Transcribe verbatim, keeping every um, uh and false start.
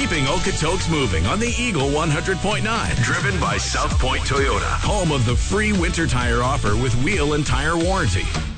Keeping Okotoks moving on the Eagle one hundred point nine. Driven by South Point Toyota, home of the free winter tire offer with wheel and tire warranty.